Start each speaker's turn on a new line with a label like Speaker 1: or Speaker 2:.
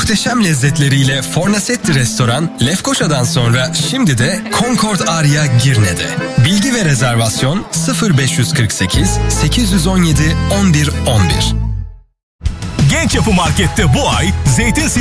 Speaker 1: Muhteşem lezzetleriyle Fornasetti Restoran, Lefkoşa'dan sonra şimdi de Concord Aria Girne'de. Bilgi ve rezervasyon 0548 817 11 11.
Speaker 2: Genç Yapı Market'te bu ay zeytin